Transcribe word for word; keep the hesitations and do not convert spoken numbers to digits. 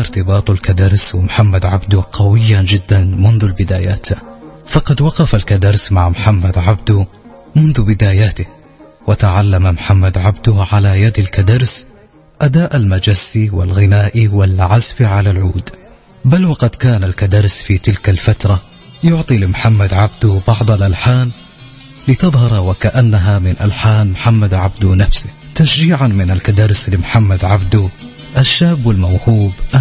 ارتباط الكدرس ومحمد عبده قويا جدا منذ البدايات، فقد وقف الكدرس مع محمد عبده منذ بداياته، وتعلم محمد عبده على يد الكدرس أداء المجس والغناء والعزف على العود. بل وقد كان الكدرس في تلك الفترة يعطي لمحمد عبده بعض الألحان لتظهر وكأنها من ألحان محمد عبده نفسه، تشجيعا من الكدرس لمحمد عبده الشاب الموهوب